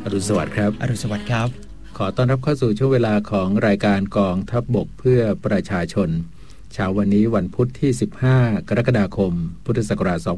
รุณสวัสดิ์ครับอรุณสวัสดิ์ครับขอต้อนรับเข้าสู่ช่วงเวลาของรายการกองทัพบกเพื่อประชาชนเช้าวันนี้วันพุธที่15กรกฎาคมพุทธศักราช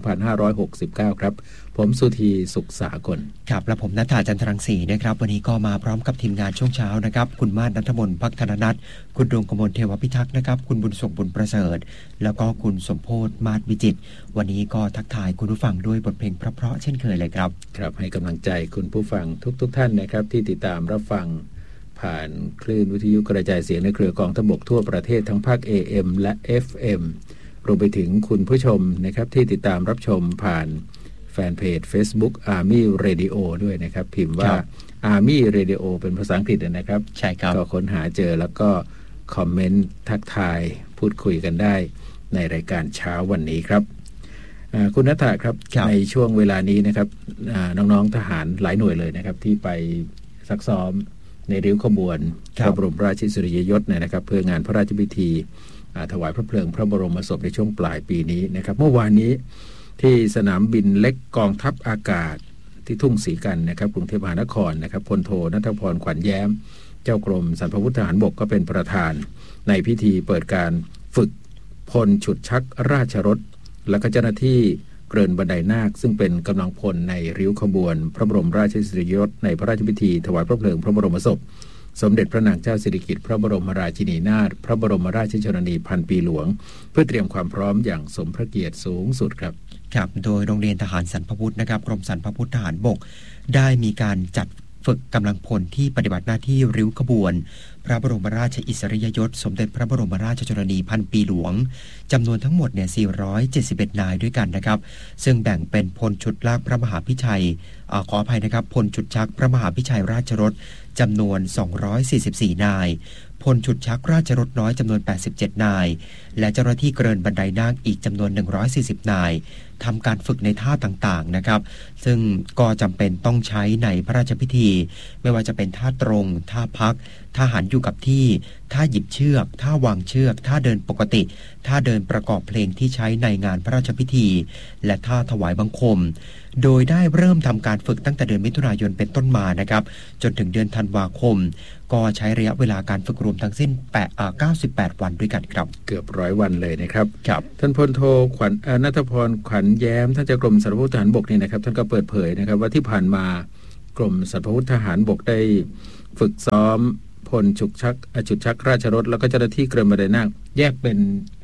2569ครับผมสุธีสุขสากลครับและผมณัฐาจันทรังสีนะครับวันนี้ก็มาพร้อมกับทีมงานช่วงเช้านะครับคุณมาศณัฐมนต์ภักธนนัทคุณดวงกมลเทวพิทักษ์นะครับคุณบุญส่งบุญประเสริฐแล้วก็คุณสมโพธิ์มาศวิจิตรวันนี้ก็ทักทายคุณผู้ฟังด้วยบทเพลงเพราะๆเช่นเคยเลยครับครับให้กำลังใจคุณผู้ฟังทุกท่านนะครับที่ติดตามรับฟังผ่านคลื่นวิทยุกระจายเสียงในเครือกองทัพบกทั่วประเทศทั้งภาค AM และ FM รวมไปถึงคุณผู้ชมนะครับที่ติดตามรับชมผ่านแฟนเพจ Facebook Army Radio ด้วยนะครับพิมพ์ว่า Army Radio เป็นภาษาอังกฤษนะครับใช่ครับก็ค้นหาเจอแล้วก็คอมเมนต์ทักทายพูดคุยกันได้ในรายการเช้าวันนี้ครับคุณณัฐาครับในช่วงเวลานี้นะครับน้องๆทหารหลายหน่วยเลยนะครับที่ไปซักซ้อมในริ้วขบวนพระบรมราชินีริยยศนะครับเพื่องานพระราชพิธีถวายพระเพลิงพระบรมศพในช่วงปลายปีนี้นะครับเมื่อวานนี้ที่สนามบินเล็กกองทัพอากาศที่ทุ่งศรีกันนะครับกรุงเทพมหานครนะครับพลโทณัฐพรขวัญแย้มเจ้ากรมสรรพาวุธทหารบกก็เป็นประธานในพิธีเปิดการฝึกพลฉุดชักราชรถและก็เจ้าหน้าที่เกริ่นบันไดนาคซึ่งเป็นกำลังพลในริ้วขบวนพระบรมราชอิสริยยศในพระราชพิธีถวายพระเพลิงพระบรมศพสมเด็จพระนางเจ้าสิริกิติ์พระบรมราชินีนาถพระบรมราชชนนีพันปีหลวงเพื่อเตรียมความพร้อมอย่างสมพระเกียรติสูงสุดครับครับโดยโรงเรียนทหารสรรพาวุธนะครับกรมสรรพาวุธทหารบกได้มีการจัดฝึกกำลังพลที่ปฏิบัติหน้าที่ริ้วขบวนพระบรมราชอิสริยยศสมเด็จพระบรมราชชนนีพันปีหลวงจำนวนทั้งหมดเนี่ย471นายด้วยกันนะครับซึ่งแบ่งเป็นพลฉุดลากพระมหาพิชัยขออภัยนะครับพลฉุดชักพระมหาพิชัยราชรถจำนวน244นายพลฉุดชักราชรถน้อยจำนวน87นายและเจ้าหน้าที่เกริ่นบันไดนาคอีกจำนวน140นายทำการฝึกในท่าต่างๆนะครับซึ่งก็จำเป็นต้องใช้ในพระราชพิธีไม่ว่าจะเป็นท่าตรงท่าพักท่าหันอยู่กับที่ท่าหยิบเชือกท่าวางเชือกท่าเดินปกติท่าเดินประกอบเพลงที่ใช้ในงานพระราชพิธีและท่าถวายบังคมโดยได้เริ่มทำการฝึกตั้งแต่เดือนมิถุนายนเป็นต้นมานะครับจนถึงเดือนธันวาคมก็ใช้ระยะเวลาการฝึกรวมทั้งสิ้น98วันด้วยกันครับเกือบ100วันเลยนะครับครับท่านพลโทขวัญณัฐพรขวัญแย้มท่านเจ้ากรมสรรพาวุธทหารบกนี่นะครับท่านก็เปิดเผยนะครับว่าที่ผ่านมากรมสรรพาวุธทหารบกได้ฝึกซ้อมพลฉุดชักราชรถแล้วก็เจ้าหน้าที่เกริ่นบันไดนาคแยกเป็น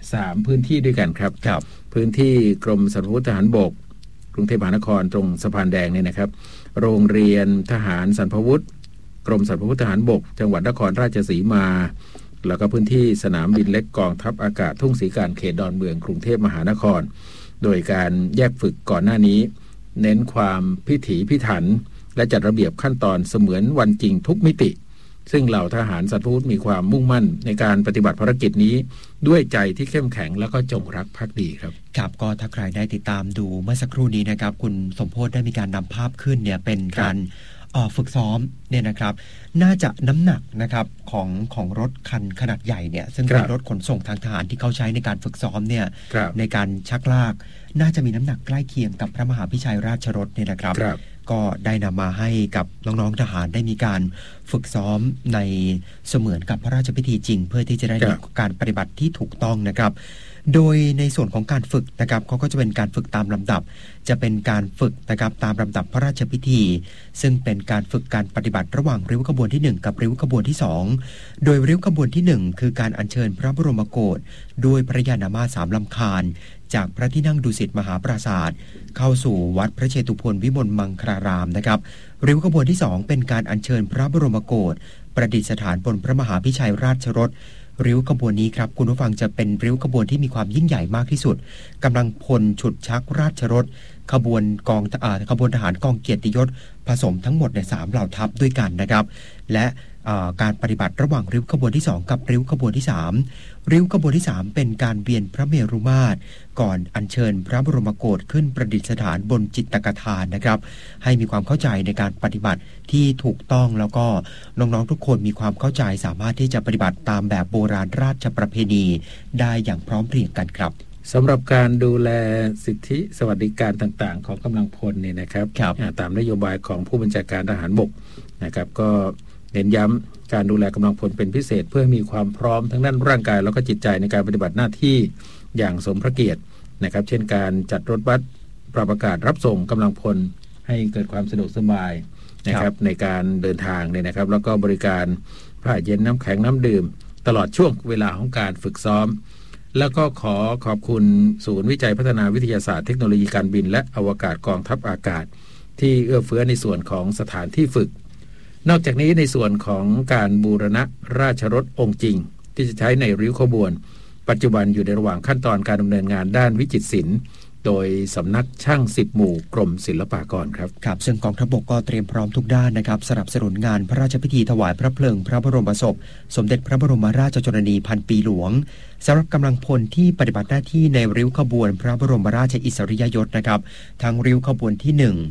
3พื้นที่ด้วยกันครับพื้นที่กรมสรรพาวุธทหารบกกรุงเทพมหานครตรงสะพานแดงเนี่ยนะครับโรงเรียนทหารสรรพาวุธกรมสรรพาวุธทหารบกจังหวัดนครราชสีมาแล้วก็พื้นที่สนามบินเล็กกองทัพอากาศทุ่งศรีการเขตดอนเมืองกรุงเทพมหานครโดยการแยกฝึกก่อนหน้านี้เน้นความพิถีพิถันและจัดระเบียบขั้นตอนเสมือนวันจริงทุกมิติซึ่งเหล่าทหารสรรพาวุธมีความมุ่งมั่นในการปฏิบัติภารกิจนี้ด้วยใจที่เข้มแข็งแล้วก็จงรักภักดีครับครับก็ถ้าใครได้ติดตามดูเมื่อสักครู่นี้นะครับคุณสมโพธิ์ได้มีการนำภาพขึ้นเนี่ยเป็นการฝึกซ้อมเนี่ยนะครับน่าจะน้ำหนักนะครับของรถคันขนาดใหญ่เนี่ยซึ่งเป็นรถขนส่งทางทหารที่เขาใช้ในการฝึกซ้อมเนี่ยในการชักลากน่าจะมีน้ำหนักใกล้เคียงกับพระมหาพิชัยราชรถเนี่ยนะครับก็ได้นำมาให้กับน้องๆทหารได้มีการฝึกซ้อมในเสมือนกับพระราชพิธีจริงเพื่อที่จะได้มีการปฏิบัติที่ถูกต้องนะครับโดยในส่วนของการฝึกนะครับเขาก็จะเป็นการฝึกตามลำดับจะเป็นการฝึกนะครับตามลำดับพระราชพิธีซึ่งเป็นการฝึกการปฏิบัติระหว่างริ้วขบวนที่1กับริ้วขบวนที่2โดยริ้วขบวนที่1คือการอัญเชิญพระบรมโกศด้วยพระยานมาส3ลำคาญจากพระที่นั่งดุสิตมหาปราสาทเข้าสู่วัดพระเชตุพนวิมลมังคลารามนะครับริ้วขบวนที่2เป็นการอัญเชิญพระบรมโกศประดิษฐานบนพระมหาพิชัยราชรถริ้วขบวนนี้ครับคุณผู้ฟังจะเป็นริ้วขบวนที่มีความยิ่งใหญ่มากที่สุดกำลังพลฉุดชักราชรถขบวนทหารกองเกียรติยศผสมทั้งหมดใน3เหล่าทัพด้วยกันนะครับและการปฏิบัติระหว่างริ้วขบวนที่2กับริ้วขบวนที่3ริ้วขบวนที่3เป็นการเวียนพระเมรุมาตรก่อนอัญเชิญพระบรมโกศขึ้นประดิษฐานบนจิตตกฐานนะครับให้มีความเข้าใจในการปฏิบัติที่ถูกต้องแล้วก็น้องๆทุกคนมีความเข้าใจสามารถที่จะปฏิบัติตามแบบโบราณราชประเพณีได้อย่างพร้อมเพรียงกันครับสำหรับการดูแลสิทธิสวัสดิการต่างๆของกำลังพลเนี่ยนะครับตามนโยบายของผู้บัญชาการทหารบกนะครับก็เน้นย้ำการดูแลกำลังพลเป็นพิเศษเพื่อมีความพร้อมทั้งด้านร่างกายแล้วก็จิตใจในการปฏิบัติหน้าที่อย่างสมพระเกียรตินะครับเช่นการจัดรถบัสปรับอากาศรับส่งกำลังพลให้เกิดความสะดวกสบายนะครับในการเดินทางเนี่ยนะครับแล้วก็บริการผ้าเย็นน้ำแข็งน้ำดื่มตลอดช่วงเวลาของการฝึกซ้อมแล้วก็ขอบคุณศูนย์วิจัยพัฒนาวิทยาศาสตร์เทคโนโลยีการบินและอวกาศกองทัพอากาศที่เอื้อเฟื้อในส่วนของสถานที่ฝึกนอกจากนี้ในส่วนของการบูรณะราชรถองค์จริงที่จะใช้ในริ้วขบวนปัจจุบันอยู่ในระหว่างขั้นตอนการดำเนินงานด้านวิจิตรศิลป์โดยสำนักช่าง10หมู่กรมศิลปากรครับครับซึ่งกองทัพบกก็เตรียมพร้อมทุกด้านนะครับสนับสนุนงานพระราชพิธีถวายพระเพลิงพระบรมศพสมเด็จพระบรมราชชนนีพันปีหลวงสำหรับกำลังพลที่ปฏิบัติหน้าที่ในริ้วขบวนพระบรมราชอิสริยยศนะครับทั้งริ้วขบวนที่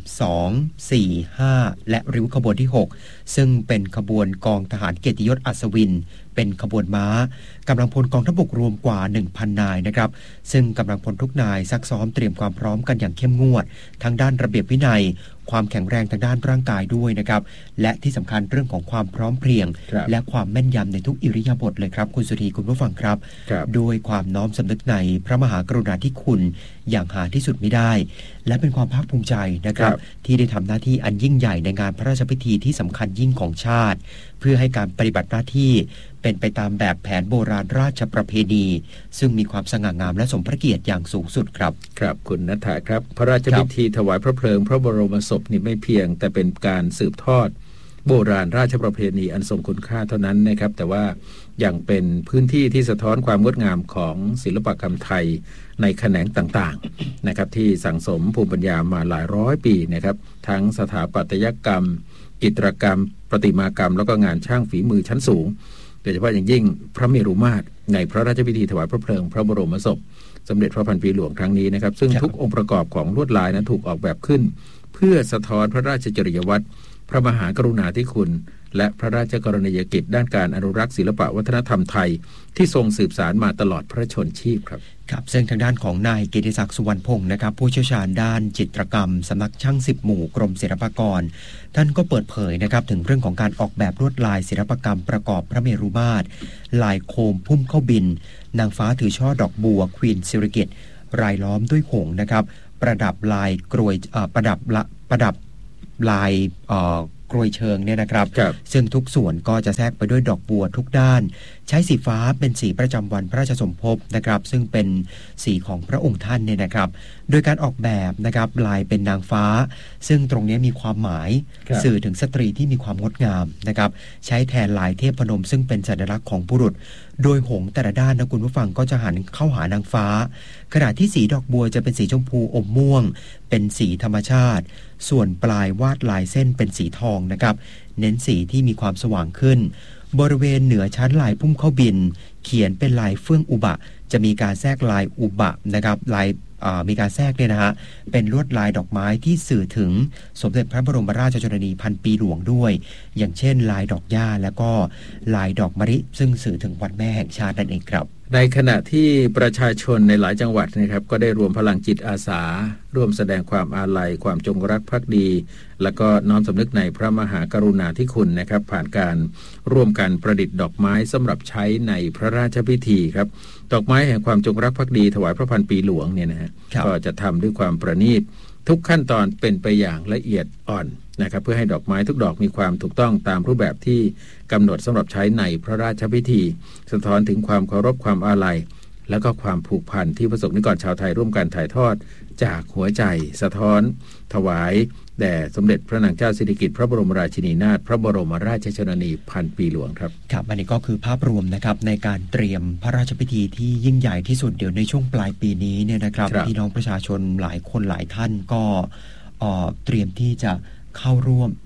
1 2 4 5และริ้วขบวนที่6ซึ่งเป็นขบวนกองทหารเกียรติยศอัศวินเป็นขบวนม้ากำลังพลกองทัพบกรวมกว่า 1,000 นายนะครับซึ่งกำลังพลทุกนายซักซ้อมเตรียมความพร้อมกันอย่างเข้มงวดทั้งด้านระเบียบวินัยความแข็งแรงทางด้านร่างกายด้วยนะครับและที่สำคัญเรื่องของความพร้อมเพรียงและความแม่นยำในทุกอิริยาบถเลยครับคุณสุธีคุณผู้ฟังครับด้วยความน้อมสำนึกในพระมหากรุณาธิคุณอย่างหาที่สุดไม่ได้และเป็นความภาคภูมิใจนะครับที่ได้ทำหน้าที่อันยิ่งใหญ่ในงานพระราชพิธีที่สำคัญยิ่งของชาติเพื่อให้การปฏิบัติหน้าที่เป็นไปตามแบบแผนโบราณราชประเพณีซึ่งมีความสง่างามและสมพระเกียรติอย่างสูงสุดครับครับคุณณัฐาครับพระราชพิธีถวายพระเพลิงพระบรมศพนี่ไม่เพียงแต่เป็นการสืบทอดโบราณราชประเพณีอันทรงคุณค่าเท่านั้นนะครับแต่ว่ายังเป็นพื้นที่ที่สะท้อนความงดงามของศิลปกรรมไทยในแขนงต่างๆนะครับที่สั่งสมภูมิปัญญามาหลายร้อยปีนะครับทั้งสถาปัตยกรรมจิตรกรรมประติมากรรมแล้วก็งานช่างฝีมือชั้นสูงโดยเฉพาะอย่างยิ่งพระเมรุมาตรในพระราชพิธีถวายพระเพลิงพระบรมศพสมเด็จพระพันปีหลวงครั้งนี้นะครับซึ่งทุกองค์ประกอบของลวดลายนั้นถูกออกแบบขึ้นเพื่อสะท้อนพระราชจริยวัตรพระมหากรุณาธิคุณและพระราชกรณียกิจด้านการอนุรักษ์ศิลปวัฒนธรรมไทยที่ทรงสืบสานมาตลอดพระชนชีพครับครับซึ่งทางด้านของนายกิติศักดิ์สุวรรณพงศ์นะครับผู้เชี่ยวชาญด้านจิตรกรรมสำนักช่าง10หมู่กรมศิลปากรท่านก็เปิดเผยนะครับถึงเรื่องของการออกแบบลวดลายศิลปกรรมประกอบพระเมรุมาตรลายโคมพุ่มเข้าบินนางฟ้าถือช่อดอกบัวควีนสิริกิติ์รายล้อมด้วยหงส์นะครับประดับลายกรวยประดับลายกรวยเชิงเนี่ยนะครับซึ่งทุกส่วนก็จะแทรกไปด้วยดอกบัวทุกด้านใช้สีฟ้าเป็นสีประจำวันพระราชสมภพนะครับซึ่งเป็นสีของพระองค์ท่านเนี่ยนะครับโดยการออกแบบนะครับลายเป็นนางฟ้าซึ่งตรงนี้มีความหมายสื่อถึงสตรีที่มีความงดงามนะครับใช้แทนลายเทพนมซึ่งเป็นสัญลักษณ์ของบุรุษโดยหงส์แต่ละด้านนะคุณผู้ฟังก็จะหันเข้าหานางฟ้าขณะที่สีดอกบัวจะเป็นสีชมพูอมม่วงเป็นสีธรรมชาติส่วนปลายวาดลายเส้นเป็นสีทองนะครับเน้นสีที่มีความสว่างขึ้นบริเวณเหนือชั้นลายพุ่มเข้าบินเขียนเป็นลายเฟื่องอุบะจะมีการแทรกลายอุบะนะครับลายมีการแทรกเนี่ยนะฮะเป็นลวดลายดอกไม้ที่สื่อถึงสมเด็จพระบรมราชชนนีพันปีหลวงด้วยอย่างเช่นลายดอกหญ้าแล้วก็ลายดอกมะลิซึ่งสื่อถึงวันแม่แห่งชาตินั่นเองครับในขณะที่ประชาชนในหลายจังหวัดนะครับก็ได้รวมพลังจิตอาสาร่วมแสดงความอาลัยความจงรักภักดีแล้วก็น้อมสำนึกในพระมหากรุณาธิคุณนะครับผ่านการร่วมกันประดิษฐ์ดอกไม้สำหรับใช้ในพระราชพิธีครับดอกไม้แห่งความจงรักภักดีถวายพระพันปีหลวงเนี่ยนะฮะก็จะทำด้วยความประณีตทุกขั้นตอนเป็นไปอย่างละเอียดอ่อนนะครับเพื่อให้ดอกไม้ทุกดอกมีความถูกต้องตามรูปแบบที่กำหนดสำหรับใช้ในพระราชพิธีสะท้อนถึงความเคารพความอาลัยและก็ความผูกพันที่ประสบนิกรชาวไทยร่วมกันถ่ายทอดจากหัวใจสะท้อนถวายแด่สมเด็จพระนางเจ้าสิริกิติ์พระบรมราชินีนาถพระบรมราชชนนีพันปีหลวงครับครับอันนี้ก็คือภาพรวมนะครับในการเตรียมพระราชพิธีที่ยิ่งใหญ่ที่สุดเดี๋ยวในช่วงปลายปีนี้เนี่ยนะครับพี่น้องประชาชนหลายคนหลายท่านก็เตรียมที่จะเข้าร่วม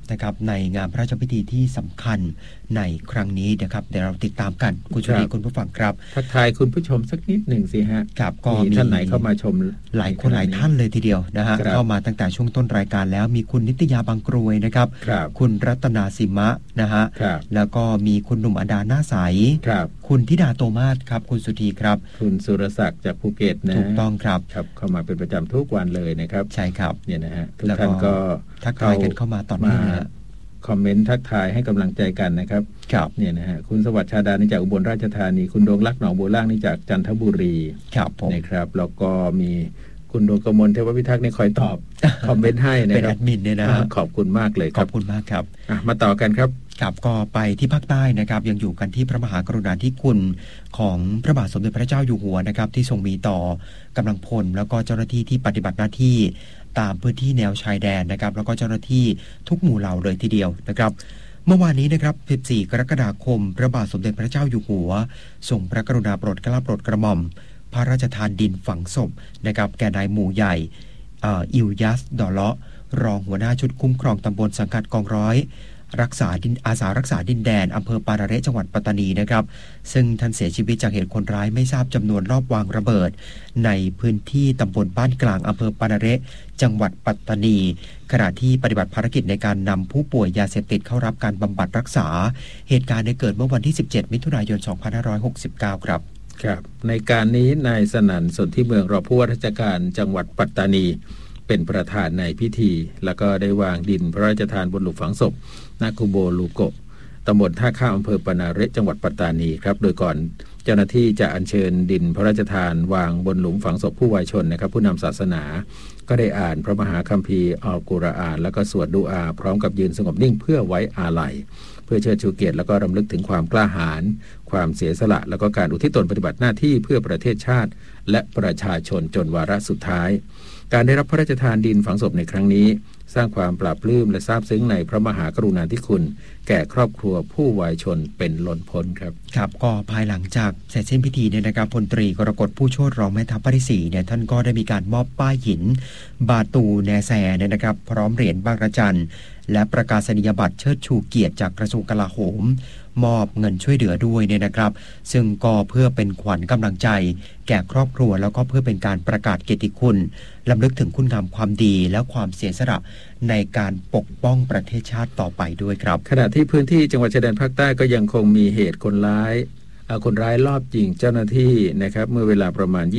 นะครับในงานพระราชพิธีที่สำคัญในครั้งนี้นะครับเดี๋ยวเราติดตามกันคุณชุลีคุณผู้ฟังครับทักทายคุณผู้ชมสักนิดหนึ่งสิฮะครับก็มีท่านไหนเข้ามาชมหลายคนหลายท่านเลยทีเดียวนะฮะเข้ามาตั้งแต่ช่วงต้นรายการแล้วมีคุณนิตยาบางกรวยนะครับคุณรัตนาสิมะนะฮะแล้วก็มีคุณหนุ่มอดาหน้าใสคุณธิดาโตมาศครับคุณสุธีครับคุณสุรศักดิ์จากภูเก็ตนะถูกต้องครับเข้ามาเป็นประจำทุกวันเลยนะครับใช่ครับเนี่ยนะฮะทุกท่านก็ทักทายกันเข้ามาต่อเนื่องคอมเมนต์ทักทายให้กำลังใจกันนะครับเนี่ยนะฮะคุณสวัสดิ์ชาดานี่จากอุบลราชธานีคุณดวงลักษณ์หนองบัวล่างนี่จากจันทบุรีนะครับแล้วก็มีคุณดวงกมลเทวพิทักษ์นี่คอยตอบคอมเมนต์ให้นะครับเป็นแอดมินเนี่ยนะขอบคุณมากเลยขอบคุณมากครับมาต่อกันครับครับก็ไปที่ภาคใต้นะครับยังอยู่กันที่พระมหากรุณาธิคุณของพระบาทสมเด็จพระเจ้าอยู่หัวนะครับที่ทรงมีต่อกำลังพลแล้วก็เจ้าหน้าที่ที่ปฏิบัติหน้าที่ตามพื้นที่แนวชายแดนนะครับแล้วก็เจ้าหน้าที่ทุกหมู่เหล่าเลยทีเดียวนะครับเมื่อวานนี้นะครับ14 กรกฎาคมพระบาทสมเด็จพระเจ้าอยู่หัวทรงพระกรุณาโปรดเกล้าโปรดกระหม่อมพระราชทานดินฝังศพนะครับแก่นายหมู่ใหญ่อิวยัสดอเลาะรองหัวหน้าชุดคุ้มครองตำบลสังกัดกองร้อยอาสารักษาดินแดนอำเภอปาระเระจังหวัดปัตตานีนะครับซึ่งท่านเสียชีวิตจากเหตุคนร้ายไม่ทราบจำนวนรอบวางระเบิดในพื้นที่ตำบลบ้านกลางอำเภอปาระเระจังหวัดปัตตานีขณะที่ปฏิบัติภารกิจในการนำผู้ป่วยยาเสพติดเข้ารับการบำบัดรักษาเหตุการณ์ได้เกิดเมื่อวันที่17 มิถุนายน 2569ครับครับในการนี้นายสนั่นสนธิเมืองรองผู้ว่าราชการจังหวัดปัตตานีเป็นประธานในพิธีแล้วก็ได้วางดินพระราชทานบนหลุมฝังศพนาคุโบลูโกะตำบลท่าข้าวอำเภอปานาเระจังหวัดปัตตานีครับโดยก่อนเจ้าหน้าที่จะอัญเชิญดินพระราชทานวางบนหลุมฝังศพผู้วายชนนะครับผู้นำศาสนาก็ได้อ่านพระมหาคัมภีร์อัลกุรอานแล้วก็สวดดุอาพร้อมกับยืนสงบนิ่งเพื่อไว้อาลัยเพื่อเชิดชูเกียรติแล้วก็รำลึกถึงความกล้าหาญความเสียสละแล้วก็การอุทิศตนปฏิบัติหน้าที่เพื่อประเทศชาติและประชาชนจนวาระสุดท้ายการได้รับพระราชทานดินฝังศพในครั้งนี้สร้างความปลาบปลื้มและซาบซึ้งในพระมหากรุณาธิคุณแก่ครอบครัวผู้วายชนเป็นล้นพ้นครับครับก็ภายหลังจากเสร็จสิ้นพิธีเนี่ยนะครับพลตรีกรกฎผู้โชติรองแม่ทัพภาคที่4เนี่ยท่านก็ได้มีการมอบป้ายหินบาตูแนแซเนี่ยนะครับพร้อมเหรียญบางระจันและประกาศนียบัตรเชิดชูเกียรติจากกระทรวงกลาโหมมอบเงินช่วยเหลือด้วยเนี่ยนะครับซึ่งก็เพื่อเป็นขวัญกำลังใจแก่ครอบครัวแล้วก็เพื่อเป็นการประกาศเกียรติคุณรำลึกถึงคุณงามความดีและความเสียสละในการปกป้องประเทศชาติต่อไปด้วยครับขณะที่พื้นที่จังหวัดชายแดนภาคใต้ก็ยังคงมีเหตุคนร้ายลอบยิงเจ้าหน้าที่นะครับเมื่อเวลาประมาณ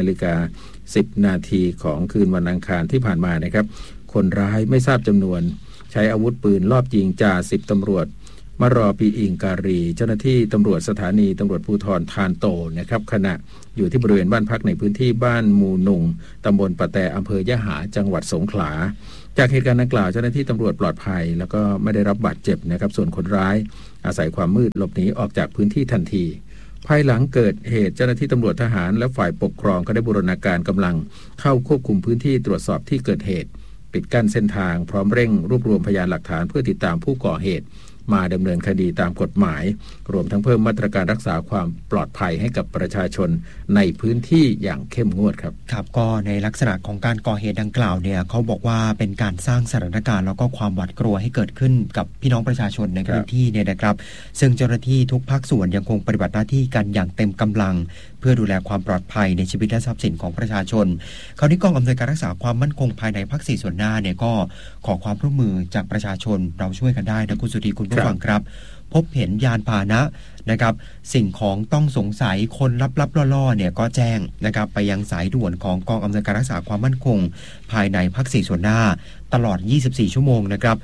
21:10 นาทีของคืนวันอังคารที่ผ่านมานะครับคนร้ายไม่ทราบจำนวนใช้อาวุธปืนลอบยิงจ่า10 ตำรวจมารอปีอิงการีเจ้าหน้าที่ตำรวจสถานีตำรวจภูธรทานโตนะครับขณะอยู่ที่บริเวณบ้านพักในพื้นที่บ้านมูนุงตำบลปะแตอำเภอยะหาจังหวัดสงขลาจากเหตุการณ์ดังกล่าวเจ้าหน้าที่ตำรวจปลอดภัยแล้วก็ไม่ได้รับบาดเจ็บนะครับส่วนคนร้ายอาศัยความมืดหลบหนีออกจากพื้นที่ทันทีภายหลังเกิดเหตุเจ้าหน้าที่ตำรวจทหารและฝ่ายปกครองก็ได้บูรณาการกำลังเข้าควบคุมพื้นที่ตรวจสอบที่เกิดเหตุปิดกั้นเส้นทางพร้อมเร่งรวบรวมพยานหลักฐานเพื่อติดตามผู้ก่อเหตุมาดำเนินคดีตามกฎหมายรวมทั้งเพิ่มมาตรการรักษาความปลอดภัยให้กับประชาชนในพื้นที่อย่างเข้มงวดครับครับก็ในลักษณะของการก่อเหตุดังกล่าวเนี่ยเขาบอกว่าเป็นการสร้างสถานการณ์แล้วก็ความหวาดกลัวให้เกิดขึ้นกับพี่น้องประชาชนในพื้นที่เนี่ยนะครับซึ่งเจ้าหน้าที่ทุกภาคส่วนยังคงปฏิบัติหน้าที่กันอย่างเต็มกำลังเพื่อดูแลความปลอดภัยในชีวิตและทรัพย์สินของประชาชนคราวนี้กองอำนวยการรักษาความมั่นคงภายในภาค4ส่วนหน้าเนี่ยก็ขอความร่วมมือจากประชาชนเราช่วยกันได้นะคุณสุธีคุณผู้ฟังครับพบเห็นยานพาหนะนะครับสิ่งของต้องสงสัยคนลับๆล่อๆเนี่ยก็แจ้งนะครับไปยังสายด่วนของกองอำนวยการรักษาความมั่นคงภายในภาค4ส่วนหน้าตลอด24ชั่วโมงนะครับ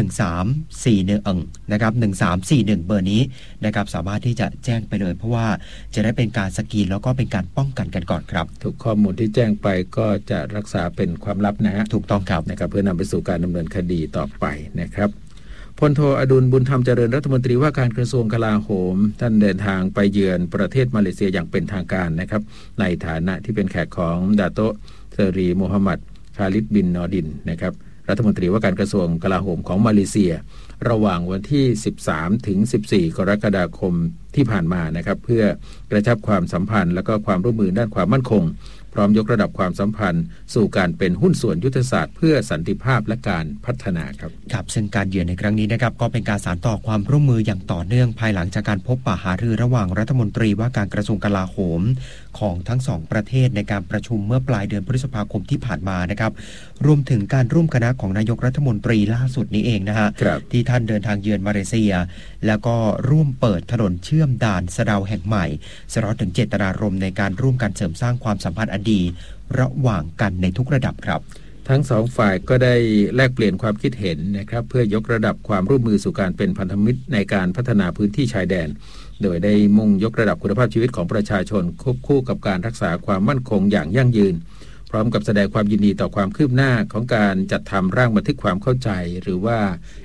1341นะครับ1341เบอร์นี้นะครับสามารถที่จะแจ้งไปเลยเพราะว่าจะได้เป็นการสกรีนแล้วก็เป็นการป้องกันกันก่อนครับทุกข้อมูลที่แจ้งไปก็จะรักษาเป็นความลับนะฮะถูกต้องครับนะครับเพื่อนำไปสู่การดำเนินคดีต่อไปนะครับพลโทอดุลบุญธรรมเจริญรัฐมนตรีว่าการกระทรวงกลาโหมท่านเดินทางไปเยือนประเทศมาเลเซียอย่างเป็นทางการนะครับในฐานะที่เป็นแขกของดาโตะเซรีโมฮัมหมัดคาลิดบินนอดินนะครับรัฐมนตรีว่าการกระทรวงกลาโหมของมาเลเซียระหว่างวันที่13ถึง14กรกฎาคมที่ผ่านมานะครับเพื่อกระชับความสัมพันธ์และก็ความร่วมมือด้านความมั่นคงพร้อมยกระดับความสัมพันธ์สู่การเป็นหุ้นส่วนยุทธศาสตร์เพื่อสันติภาพและการพัฒนาครับครับซึ่งการเยือนในครั้งนี้นะครับก็เป็นการสานต่อความร่วมมืออย่างต่อเนื่องภายหลังจากการพบปะหารือระหว่างรัฐมนตรีว่าการกระทรวงกลาโหมของทั้งสองประเทศในการประชุมเมื่อปลายเดือนพฤษภาคมที่ผ่านมานะครับรวมถึงการร่วมคณะของนายกรัฐมนตรีล่าสุดนี้เองนะฮะที่ท่านเดินทางเยือนมาเลเซียแล้วก็ร่วมเปิดถนนเชื่อมด่านสะเดาแห่งใหม่สะท้อนถึงเจตนารมณ์ในการร่วมกันเสริมสร้างความสัมพันธ์อันดีระหว่างกันในทุกระดับครับทั้งสองฝ่ายก็ได้แลกเปลี่ยนความคิดเห็นนะครับเพื่อยกระดับความร่วมมือสู่การเป็นพันธมิตรในการพัฒนาพื้นที่ชายแดนโดยได้มุ่งยกระดับคุณภาพชีวิตของประชาชนควบคู่กับการรักษาความมั่นคงอย่างยั่งยืนพร้อมกับแสดงความยินดีต่อความคืบหน้าของการจัดทำร่างบันทึกความเข้าใจหรือว่า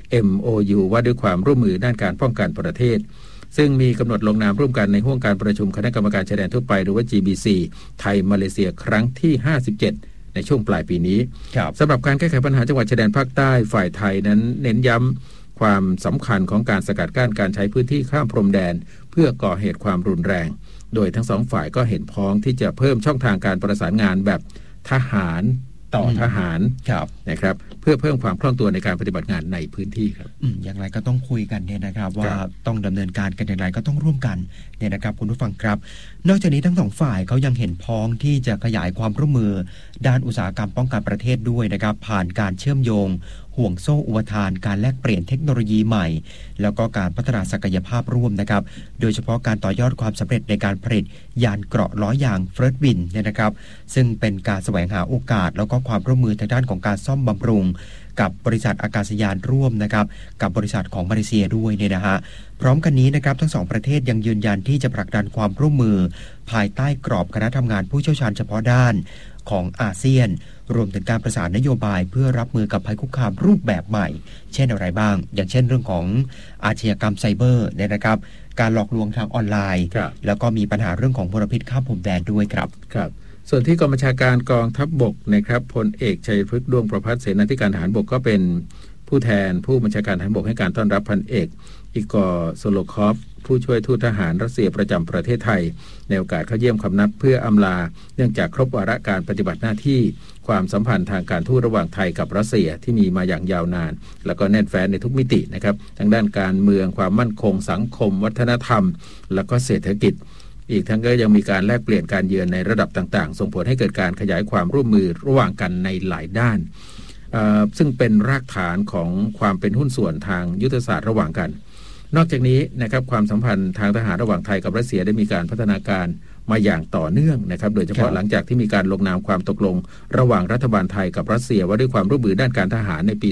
MOU ว่าด้วยความร่วมมือด้านการป้องกันประเทศซึ่งมีกำหนดลงนามร่วมกันในห้วงการประชุมคณะกรรมการชายแดนทั่วไปหรือว่า GBC ไทยมาเลเซียครั้งที่57ในช่วงปลายปีนี้สำหรับการแก้ไขปัญหาจังหวัดชายแดนภาคใต้ฝ่ายไทยนั้นเน้นย้ำความสำคัญของการสกัดกั้นการใช้พื้นที่ข้ามพรมแดนเพื่อก่อเหตุความรุนแรงโดยทั้งสองฝ่ายก็เห็นพ้องที่จะเพิ่มช่องทางการประสานงานแบบทหารต่อทหารนะครับเพื่อเพิ่มความคล่องตัวในการปฏิบัติงานในพื้นที่ครับอย่างไรก็ต้องคุยกันเนี่ยนะครับว่าต้องดำเนินการกันอย่างไรก็ต้องร่วมกันเนี่ยนะครับคุณผู้ฟังครับนอกจากนี้ทั้งสองฝ่ายเขายังเห็นพ้องที่จะขยายความร่วมมือด้านอุตสาหกรรมป้องกันประเทศด้วยนะครับผ่านการเชื่อมโยงห่วงโซ่อุปทานการแลกเปลี่ยนเทคโนโลยีใหม่แล้วก็การพัฒนาศักยภาพร่วมนะครับโดยเฉพาะการต่อยอดความสำเร็จในการผลิตยานเกราะล้อยางเฟิร์สวินเนี่ยนะครับซึ่งเป็นการแสวงหาโอกาสแล้วก็ความร่วมมือทางด้านของการซ่อมบำรุงกับบริษัทอากาศยานร่วมนะครับกับบริษัทของมาเลเซียด้วยเนี่ยนะฮะพร้อมกันนี้นะครับทั้งสองประเทศยังยืนยันที่จะผลักดันความร่วมมือภายใต้กรอบคณะทำงานผู้เชี่ยวชาญเฉพาะด้านของอาเซียนรวมถึงการประสานนโยบายเพื่อรับมือกับภัยคุกคามรูปแบบใหม่เช่นอะไรบ้างอย่างเช่นเรื่องของอาชญากรรมไซเบอร์เนี่ยนะครับการหลอกลวงทางออนไลน์แล้วก็มีปัญหาเรื่องของมลพิษข้ามพรมแดนด้วยครับส่วนที่กองบัญชาการกองทัพบกนะครับพลเอกชัยพฤกษ์ดวงประภัสเสนาธิการทหารบกก็เป็นผู้แทนผู้บัญชาการทหารบกให้การต้อนรับพันเอกอิกอร์โซโลคอฟผู้ช่วยทูตทหารรัสเซียประจำประเทศไทยในโอกาสเข้าเยี่ยมคำนับเพื่ออำลาเนื่องจากครบวาระการปฏิบัติหน้าที่ความสัมพันธ์ทางการทูตระหว่างไทยกับรัสเซียที่มีมาอย่างยาวนานแล้วก็แน่นแฟ้นในทุกมิตินะครับทั้งด้านการเมืองความมั่นคงสังคมวัฒนธรรมแล้วก็เศรษฐกิจอีกทั้งก็ยังมีการแลกเปลี่ยนการเยือนในระดับต่างๆส่งผลให้เกิดการขยายความร่วมมือระหว่างกันในหลายด้านซึ่งเป็นรากฐานของความเป็นหุ้นส่วนทางยุทธศาสตร์ระหว่างกันนอกจากนี้นะครับความสัมพันธ์ทางทหารระหว่างไทยกับรัสเซียได้มีการพัฒนาการมาอย่างต่อเนื่องนะครับโดยเฉพาะหลังจากที่มีการลงนามความตกลงระหว่างรัฐบาลไทยกับรัสเซียว่าด้วยความร่วมมือด้านการทหารในปี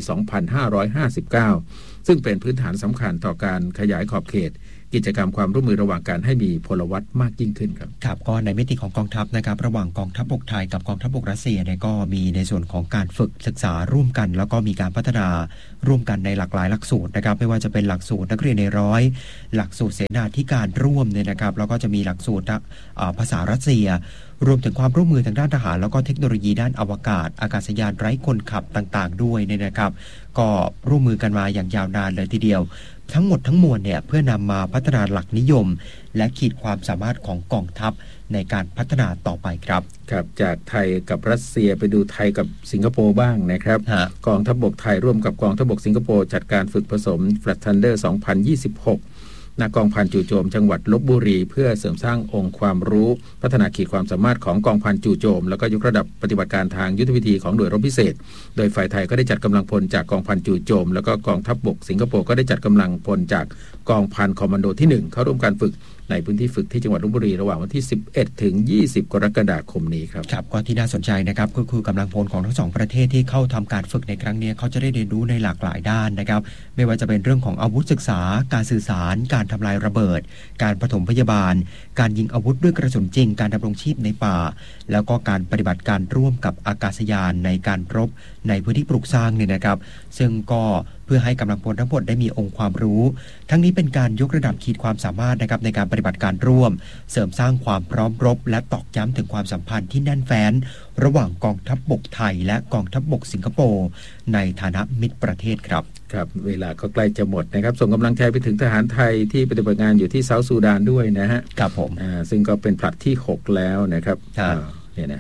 2559 ซึ่งเป็นพื้นฐานสำคัญต่อการขยายขอบเขตกิจกรรมความร่วมมือระหว่างกันให้มีพลวัตมากยิ่งขึ้นครับครับก็ในมิติของกองทัพนะครับระหว่างกองทัพบกไทยกับกองทัพบกรัสเซียเนี่ยก็มีในส่วนของการฝึกศึกษาร่วมกันแล้วก็มีการพัฒนาร่วมกันในหลากหลายหลักสูตรนะครับไม่ว่าจะเป็นหลักสูตรนักเรียนในร้อยหลักสูตรเสนาธิการร่วมเนี่ยนะครับแล้วก็จะมีหลักสูตรภาษารัสเซียรวมถึงความร่วมมือทางด้านทหารแล้วก็เทคโนโลยีด้านอวกาศอากาศยานไร้คนขับต่างๆด้วยเนี่ยนะครับก็ร่วมมือกันมาอย่างยาวนานเลยทีเดียวทั้งหมดทั้งมวลเนี่ยเพื่อนำมาพัฒนาหลักนิยมและขีดความสามารถของกองทัพในการพัฒนาต่อไปครับครับจากไทยกับรัสเซียไปดูไทยกับสิงคโปร์บ้างนะครับกองทัพบกไทยร่วมกับกองทัพบกสิงคโปร์จัดการฝึกผสม Flat Thunder 2026ณกองพันจู่โจมจังหวัดลพบุรีเพื่อเสริมสร้างองค์ความรู้พัฒนาขีดความสามารถของกองพันจู่โจมแล้วก็ยกระดับปฏิบัติการทางยุทธวิธีของหน่วยรบพิเศษโดยฝ่ายไทยก็ได้จัดกำลังพลจากกองพันจู่โจมแล้วก็กองทัพบกสิงคโปร์ก็ได้จัดกำลังพลจากกองพันคอมมานโดที่1เข้าร่วมการฝึกในพื้นที่ฝึกที่จังหวัดลพบุรีระหว่างวันที่11ถึง20กรกฎาคมนี้ครับครับก็ที่น่าสนใจนะครับก็คือกำลังพลของทั้งสองประเทศที่เข้าทำการฝึกในครั้งนี้เขาจะได้เรียนรู้ในหลากหลายด้านนะครับไม่ว่าจะเป็นเรื่องของอาวุธศึกษาการสื่อสารการทำลายระเบิดการปฐมพยาบาลการยิงอาวุธด้วยกระสุนจริงการดำรงชีพในป่าแล้วก็การปฏิบัติการร่วมกับอากาศยานในการรบในพื้นที่ปลูกสร้างเนี่ยนะครับซึ่งก็เพื่อให้กำลังพลทั้งหมดได้มีองค์ความรู้ทั้งนี้เป็นการยกระดับขีดความสามารถนะครับในการปฏิบัติการร่วมเสริมสร้างความพร้อมรบและตอกย้ำถึงความสัมพันธ์ที่แน่นแฟ้นระหว่างกองทัพบกไทยและกองทัพบกสิงคโปร์ในฐานะมิตรประเทศครับครับเวลาก็ใกล้จะหมดนะครับส่งกำลังใจไปถึงทหารไทยที่ปฏิบัติงานอยู่ที่เซาท์ซูดานด้วยนะฮะครับผมซึ่งก็เป็นผลัดที่6แล้วนะครับเนี่ยนะฮะ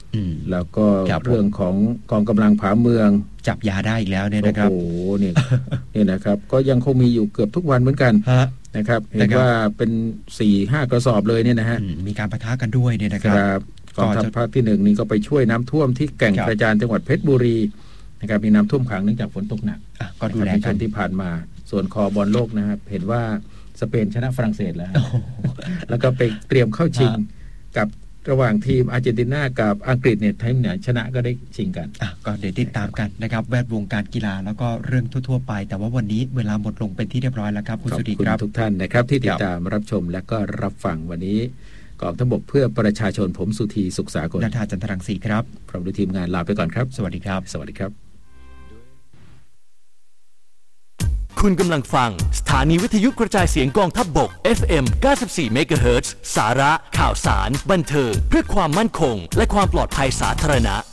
แล้วก็เรื่องของกองกำลังผาเมืองจับยาได้อีกแล้วเนี่ยนะครับโอ้โหเนี่ยนะครับก็ยังคงมีอยู่เกือบทุกวันเหมือนกันนะครับเห็นว่าเป็น 4-5 กระสอบเลยเนี่ยนะฮะมีการปะทะกันด้วยเนี่ยนะครับกองทัพภาคที่1นี่ก็ไปช่วยน้ำท่วมที่แก่งกระจานจังหวัดเพชรบุรีนะครับมีน้ำท่วมขังเนื่องจากฝนตกหนักก็ดูแลกันที่ผ่านมาส่วนคอบอลโลกนะครับเห็นว่าสเปนชนะฝรั่งเศสแล้วแล้วก็ไปเตรียมเข้าชิงกับระหว่างทีมอาร์เจนตินากับอังกฤษเนี่ยทีมไหนชนะก็ได้ชิงกันก็เดี๋ยวติดตามกันนะครับแวดวงการกีฬาแล้วก็เรื่องทั่วๆไปแต่ว่าวันนี้เวลาหมดลงเป็นที่เรียบร้อยแล้วครับคุณสุธีครับทุกท่านนะครับที่ติดตามรับชมและก็รับฟังวันนี้กองทัพบกเพื่อประชาชนผมสุธีสุขสากลณฑาจันทรังสีครับพร้อมด้วยทีมงานลาไปก่อนครับสวัสดีครับสวัสดีครับคุณกำลังฟังสถานีวิทยุกระจายเสียงกองทัพบก FM 94 MHz สาระข่าวสารบันเทิงเพื่อความมั่นคงและความปลอดภัยสาธารณะ